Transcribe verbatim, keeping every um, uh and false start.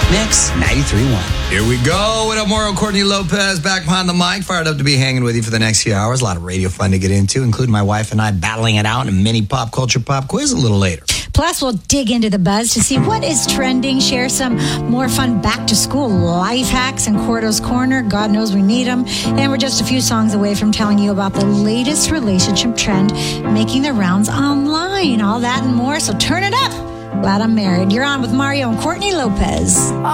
Mix ninety-three point one. Here we go. What up, Mario Courtney Lopez back behind the mic. Fired up to be hanging with you for the next few hours. A lot of radio fun to get into, including my wife and I battling it out in a mini pop culture pop quiz a little later. Plus, we'll dig into the buzz to see what is trending, share some more fun back-to-school life hacks in Cordo's Corner. God knows we need them. And we're just a few songs away from telling you about the latest relationship trend making the rounds online. All that and more, so turn it up. Glad I'm married. You're on with Mario and Courtney Lopez.